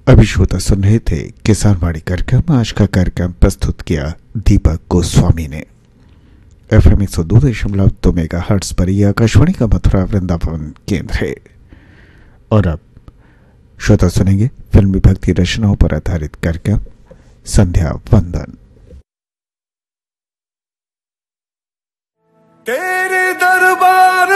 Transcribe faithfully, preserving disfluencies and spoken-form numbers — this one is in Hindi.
अभी श्रोता सुन रहे थे किसान वाणी कार्यक्रम। आज का कार्यक्रम प्रस्तुत किया दीपक गोस्वामी ने। एफ एम एक सौ दो दशमलव दो मेगा हर्ट्स पर यह आकाशवाणी का मथुरा वृंदावन केंद्र है। और अब श्रोता सुनेंगे फिल्मी भक्ति रचनाओं पर आधारित कार्यक्रम संध्या वंदन। तेरे दरबार